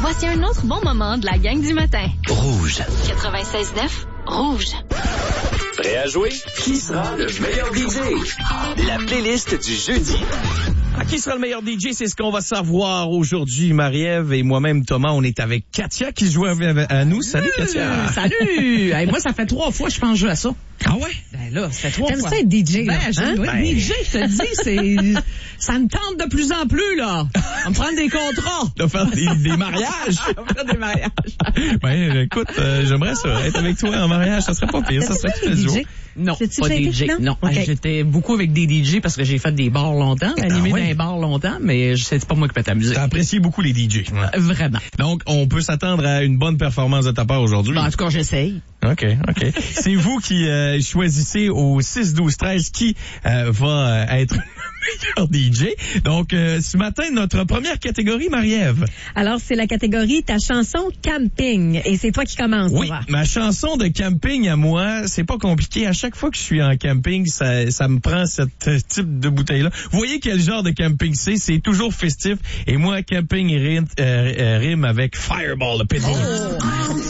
Voici un autre bon moment de la gang du matin. Rouge. 96.9, Rouge. Prêt à jouer? Qui sera le meilleur DJ? La playlist du jeudi. Qui sera le meilleur DJ? C'est ce qu'on va savoir aujourd'hui. Marie-Ève et moi-même, Thomas, on est avec Katia qui joue à nous. Salut, Katia. Salut! Hey, moi, ça fait 3 fois que je pense jouer à ça. Ah ouais? Ben là, ça fait 3 T'aimes fois. ça être DJ, là? DJ, je te dis, ça me tente de plus en plus, là. On va me prendre des contrats. De faire des mariages. On va faire des mariages. Ben, écoute, j'aimerais ça, être avec toi en mariage. Ça serait pas pire. Ça serait tout le jour. Non, C'est-tu pas fait DJ. été, Non, Okay. j'étais beaucoup avec des DJ parce que j'ai fait des bars longtemps, animé dans les bars longtemps, mais c'est pas moi qui peux t'amuser. T'as apprécié beaucoup les DJ. Vraiment. Donc, on peut s'attendre à une bonne performance de ta part aujourd'hui. Ben, en tout cas, j'essaye. OK. C'est vous qui choisissez au 6-12-13 qui va être le meilleur DJ. Donc, ce matin, notre première catégorie, Marie-Ève. Alors, c'est la catégorie ta chanson camping. Et c'est toi qui commences. Oui, ma chanson de camping à moi, c'est pas compliqué. À chaque fois que je suis en camping, ça me prend ce type de bouteille-là. Vous voyez quel genre de camping c'est? C'est toujours festif. Et moi, camping rime avec Fireball, le Pitbull.